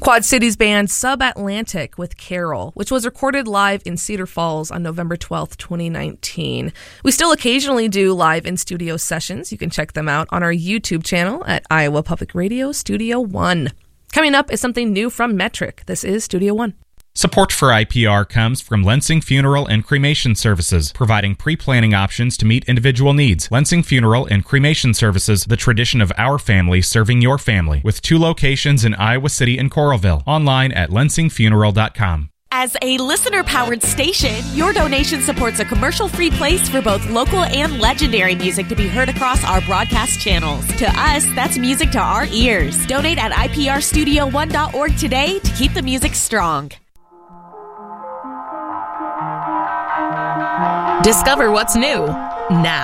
Quad Cities band Subatlantic with Carol, which was recorded live in Cedar Falls on November 12th, 2019. We still occasionally do live in-studio sessions. You can check them out on our YouTube channel at Iowa Public Radio Studio One. Coming up is something new from Metric. This is Studio One. Support for IPR comes from Lensing Funeral and Cremation Services, providing pre-planning options to meet individual needs. Lensing Funeral and Cremation Services, the tradition of our family serving your family, with 2 locations in Iowa City and Coralville. Online at lensingfuneral.com. As a listener-powered station, your donation supports a commercial-free place for both local and legendary music to be heard across our broadcast channels. To us, that's music to our ears. Donate at iprstudio1.org today to keep the music strong. Discover what's new now.